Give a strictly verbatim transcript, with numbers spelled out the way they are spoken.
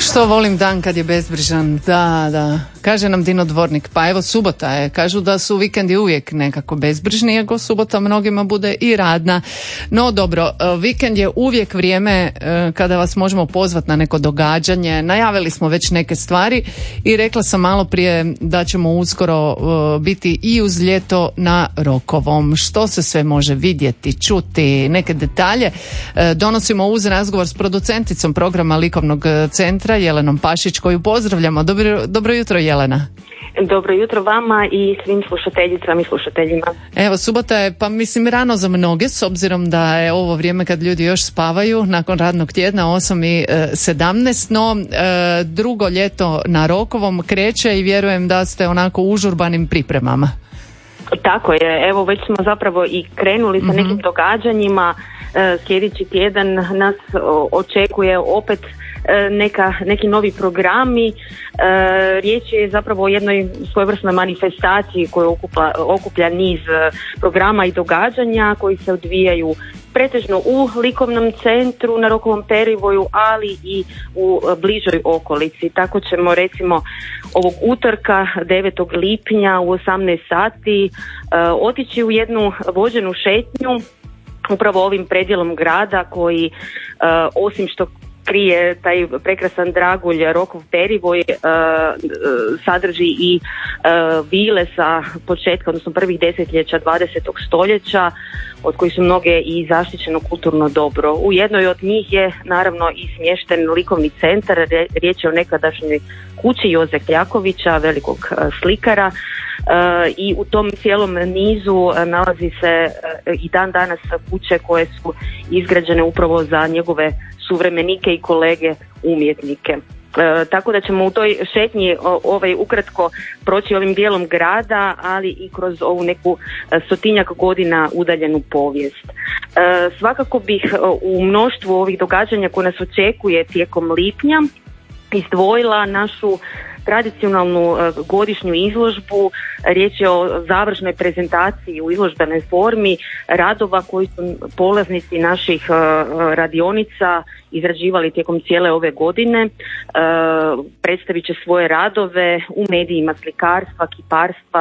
Što volim dan kad je bezbrižan, da, da. Kaže nam Dino Dvornik, pa evo subota je, kažu da su vikendi uvijek nekako bezbrižni, iako subota mnogima bude i radna. No dobro, vikend je uvijek vrijeme kada vas možemo pozvati na neko događanje. Najavili smo već neke stvari i rekla sam malo prije da ćemo uskoro biti i uz ljeto na Rokovom. Što se sve može vidjeti, čuti, neke detalje donosimo uz razgovor s producenticom programa Likovnog centra Jelenom Pašić, koju pozdravljamo. Dobro, dobro jutro, Jelena. Dobro jutro vama i svim slušateljicama i slušateljima. Evo, subota je, pa mislim, rano za mnoge, s obzirom da je ovo vrijeme kad ljudi još spavaju nakon radnog tjedna, osam i sedamnaest, no e, drugo ljeto na Rokovom kreće i vjerujem da ste onako u užurbanim pripremama. Tako je, evo već smo zapravo i krenuli sa mm-hmm. nekim događanjima. E, sljedeći tjedan nas o, očekuje opet Neka, neki novi programi. E, riječ je zapravo o jednoj svojevrsnoj manifestaciji koja okuplja, okuplja niz programa i događanja koji se odvijaju pretežno u likovnom centru na Rokovom perivoju, ali i u bližoj okolici. Tako ćemo recimo ovog utorka devetog lipnja u osamnaest sati e, otići u jednu vođenu šetnju upravo ovim predjelom grada koji e, osim što krije taj prekrasan dragulj Rokov perivoj, uh, sadrži i uh, vile sa početka, odnosno prvih desetljeća dvadesetog stoljeća, od kojih su mnoge i zaštićeno kulturno dobro. U jednoj od njih je naravno i smješten likovni centar, riječ je o nekadašnjoj kući Joze Kljakovića, velikog uh, slikara. Uh, i u tom cijelom nizu uh, nalazi se uh, i dan danas kuće koje su izgrađene upravo za njegove suvremenike i kolege umjetnike. E, tako da ćemo u toj šetnji o, ovaj ukratko proći ovim dijelom grada, ali i kroz ovu neku stotinjak godina udaljenu povijest. E, svakako bih u mnoštvu ovih događanja koje nas očekuje tijekom lipnja izdvojila našu tradicionalnu uh, godišnju izložbu. Riječ je o završnoj prezentaciji u izložbenoj formi radova koji su polaznici naših uh, radionica izrađivali tijekom cijele ove godine. Uh, predstavit će svoje radove u medijima slikarstva, kiparstva